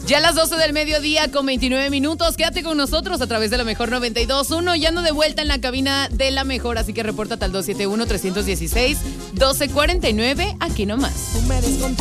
Ya a las 12 del mediodía con 29 minutos. Quédate con nosotros a través de la Mejor 92.1. Ya ando de vuelta en la cabina de la Mejor, así que repórtate al 271-316-1249. Aquí nomás.